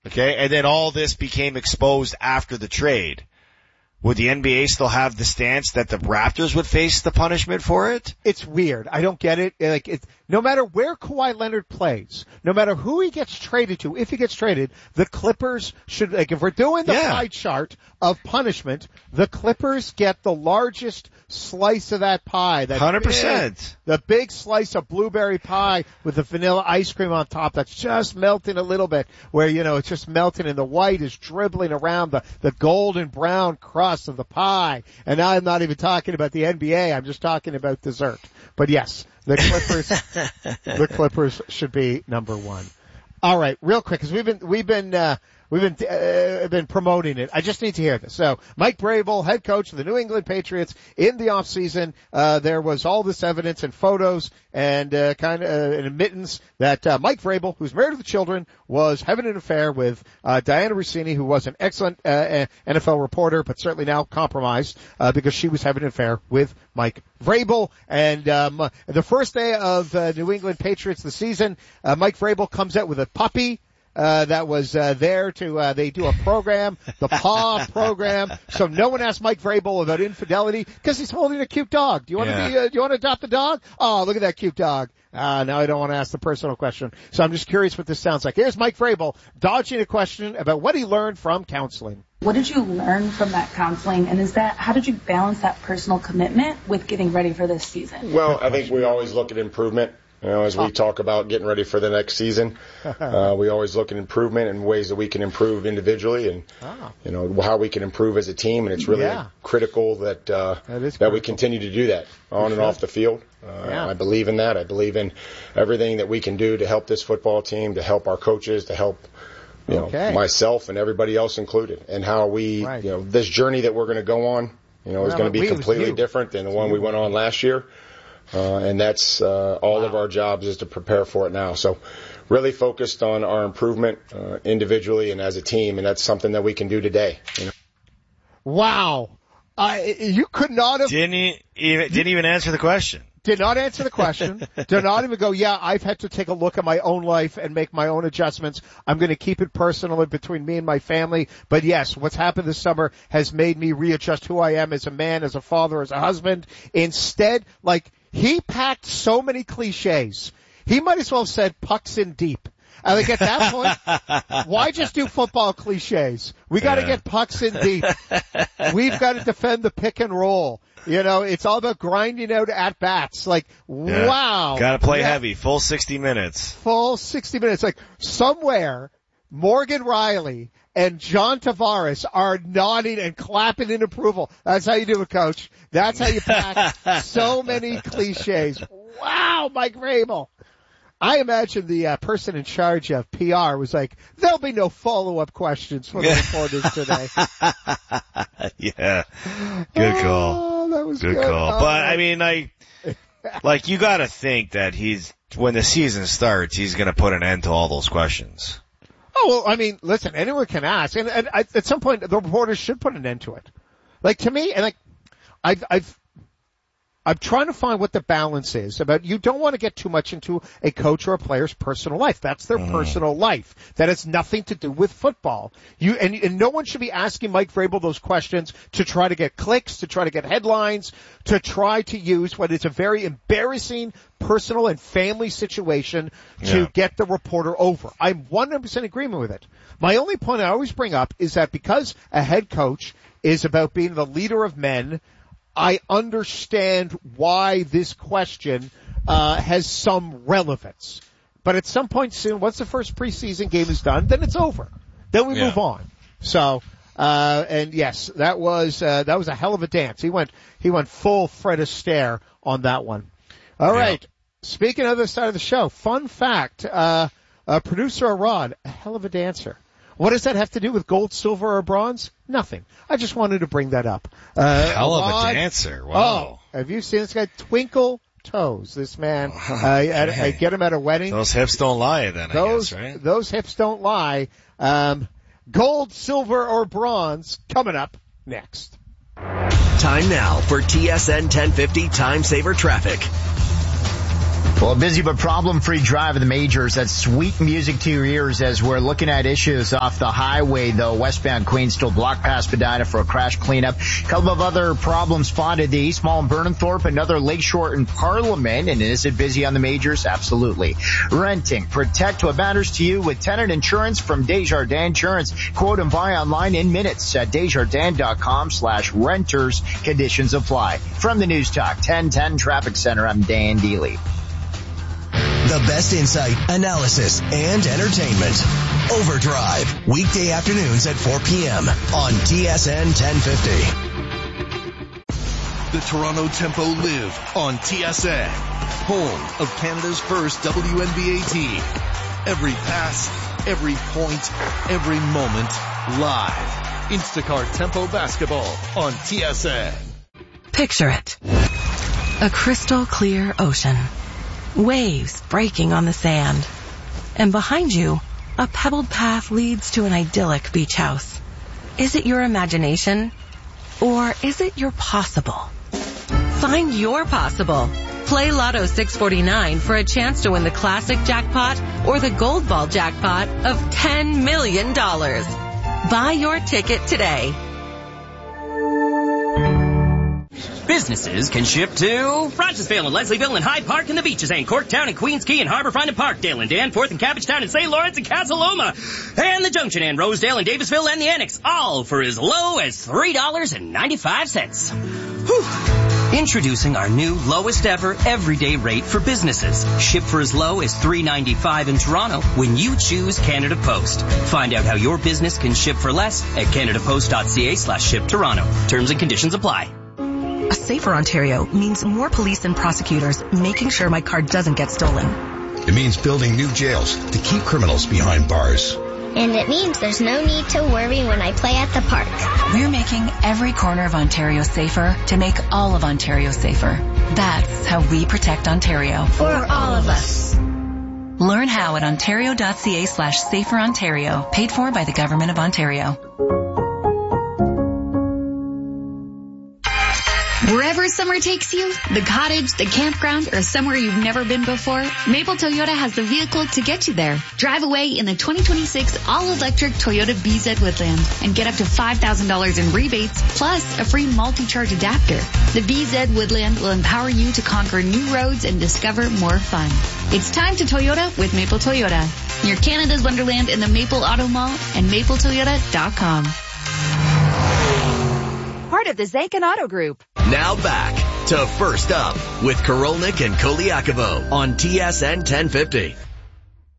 Okay, and then all this became exposed after the trade. Would the NBA still have the stance that the Raptors would face the punishment for it? It's weird. I don't get it. No matter where Kawhi Leonard plays, no matter who he gets traded to, if he gets traded, the Clippers should, if we're doing the pie chart of punishment, the Clippers get the largest slice of that pie. 100%. The big slice of blueberry pie with the vanilla ice cream on top that's just melting a little bit, where, it's just melting and the white is dribbling around the golden brown crust of the pie. And now I'm not even talking about the NBA. I'm just talking about dessert. But yes, the Clippers should be number one. All right, real quick, because we've been promoting it. I just need to hear this. So, Mike Vrabel, head coach of the New England Patriots, in the off season, there was all this evidence and photos and an admittance that Mike Vrabel, who's married with children, was having an affair with Diana Rossini, who was an excellent NFL reporter, but certainly now compromised because she was having an affair with Mike Vrabel. And the first day of New England Patriots the season, Mike Vrabel comes out with a puppy that was there to they do a program, the PAW program. So no one asked Mike Vrabel about infidelity because he's holding a cute dog. Do you want do you want to adopt the dog? Oh, look at that cute dog. Now I don't want to ask the personal question. So I'm just curious what this sounds like. Here's Mike Vrabel dodging a question about what he learned from counseling. What did you learn from that counseling, and how did you balance that personal commitment with getting ready for this season? Well, I think we always look at improvement. As we talk about getting ready for the next season, we always look at improvement and ways that we can improve individually and, how we can improve as a team. And it's really critical that we continue to do that on and off the field. I believe in that. I believe in everything that we can do to help this football team, to help our coaches, to help myself and everybody else included, and how we, this journey that we're going to go on, is going to be completely different than the one we went on last year. And that's all of our jobs is to prepare for it now. So really focused on our improvement individually and as a team, and that's something that we can do today. Wow. You could not have... Didn't even answer the question. Did not answer the question. Did not even go, I've had to take a look at my own life and make my own adjustments. I'm going to keep it personal between me and my family. But yes, what's happened this summer has made me readjust who I am as a man, as a father, as a husband. Instead, he packed so many cliches. He might as well have said pucks in deep. At that point, why just do football cliches? We got to get pucks in deep. We've got to defend the pick and roll. It's all about grinding out at bats. Wow. Got to play heavy. Full 60 minutes. Full 60 minutes. Somewhere, Morgan Riley and John Tavares are nodding and clapping in approval. That's how you do it, Coach. That's how you pack so many cliches. Wow, Mike Vrabel. I imagine the person in charge of PR was like, there'll be no follow-up questions for the reporters today. Yeah. Good call. Oh, that was good. Good call. But, you gotta think that when the season starts, he's gonna put an end to all those questions. Oh, well, listen, anyone can ask. And at some point, the reporters should put an end to it. To me, and I'm trying to find what the balance is about. You don't want to get too much into a coach or a player's personal life. That's their personal life. That has nothing to do with football. And no one should be asking Mike Vrabel those questions to try to get clicks, to try to get headlines, to try to use what is a very embarrassing personal and family situation to get the reporter over. I'm 100% in agreement with it. My only point I always bring up is that because a head coach is about being the leader of men, I understand why this question has some relevance. But at some point soon, once the first preseason game is done, then it's over. Then we move on. So, and yes, that was a hell of a dance. He went full Fred Astaire on that one. All right. Speaking of the side of the show, fun fact, producer Arad, a hell of a dancer. What does that have to do with gold, silver, or bronze? Nothing. I just wanted to bring that up. Hell of a dancer. Wow. Oh, have you seen this guy? Twinkle toes. This man, I get him at a wedding. Those hips don't lie then, I guess, right? Those hips don't lie. Gold, silver, or bronze coming up next. Time now for TSN 1050 Time Saver Traffic. Well, a busy but problem-free drive of the majors. That's sweet music to your ears as we're looking at issues off the highway, though. Westbound Queens still blocked past Spadina for a crash cleanup. A couple of other problems spotted. The East Mall in Burnenthorpe, another Lakeshore in Parliament. And is it busy on the majors? Absolutely. Renting. Protect what matters to you with tenant insurance from Desjardins Insurance. Quote and buy online in minutes at Desjardins.com/renters. Conditions apply. From the News Talk 1010 Traffic Center, I'm Dan Deely. The best insight, analysis, and entertainment. Overdrive, weekday afternoons at 4 p.m. on TSN 1050. The Toronto Tempo live on TSN, home of Canada's first WNBA team. Every pass, every point, every moment, live. Instacart Tempo basketball on TSN. Picture it. A crystal clear ocean. Waves breaking on the sand. And behind you, a pebbled path leads to an idyllic beach house. Is it your imagination? Or is it your possible? Find your possible. Play Lotto 649 for a chance to win the classic jackpot or the gold ball jackpot of $10 million. Buy your ticket today. Businesses can ship to Francesville and Leslieville and Hyde Park and the beaches and Corktown and Queens Quay and Harbourfront and Parkdale and Danforth and Cabbagetown and St. Lawrence and Casa Loma and the Junction and Rosedale and Davisville and the Annex, all for as low as $3.95. Whew. Introducing our new lowest ever everyday rate for businesses. Ship for as low as $3.95 in Toronto when you choose Canada Post. Find out how your business can ship for less at canadapost.ca/ship Toronto. Terms and conditions apply. A safer Ontario means more police and prosecutors making sure my car doesn't get stolen. It means building new jails to keep criminals behind bars. And it means there's no need to worry when I play at the park. We're making every corner of Ontario safer to make all of Ontario safer. That's how we protect Ontario. For all of us. Learn how at ontario.ca/saferontario. Paid for by the Government of Ontario. Wherever summer takes you, the cottage, the campground, or somewhere you've never been before, Maple Toyota has the vehicle to get you there. Drive away in the 2026 all-electric Toyota BZ Woodland and get up to $5,000 in rebates, plus a free multi-charge adapter. The BZ Woodland will empower you to conquer new roads and discover more fun. It's time to Toyota with Maple Toyota. Near Canada's Wonderland in the Maple Auto Mall and mapletoyota.com. Part of the Zakin Auto Group. Now back to First Up with Korolnik and Koliakovo on TSN 1050.